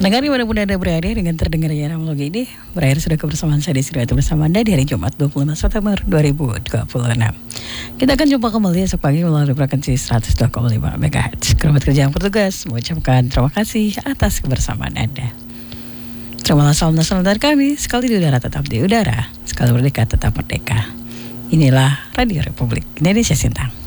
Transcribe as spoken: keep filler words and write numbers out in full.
Pendengar dimanapun Anda berada dengan terdengarnya Ramlogi ini, berakhir sudah kebersamaan saya di studio bersama Anda di hari Jumat dua puluh lima September dua ribu dua puluh enam. Kita akan jumpa kembali esok pagi melalui frekuensi seratus dua koma lima megahertz. Kerabat kerja yang bertugas mengucapkan terima kasih atas kebersamaan Anda. Terimalah salam nasional dari kami, sekali di udara tetap di udara, sekali merdeka tetap merdeka. Inilah Radio Republik Indonesia Sintang.